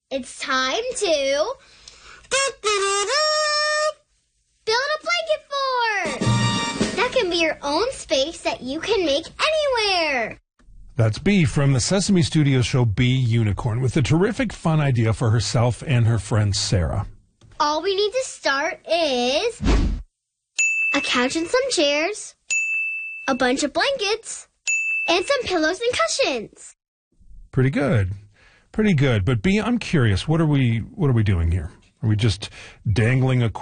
It's time to build a blanket fort. That can be your own space that you can make anywhere. That's Bee from the Sesame Studios show Bee Unicorn with a terrific fun idea for herself and her friend Sarah. All we need to start is a couch and some chairs, a bunch of blankets, and some pillows and cushions. Pretty good. Pretty good. But Bee, I'm curious, what are we doing here? Are we just dangling a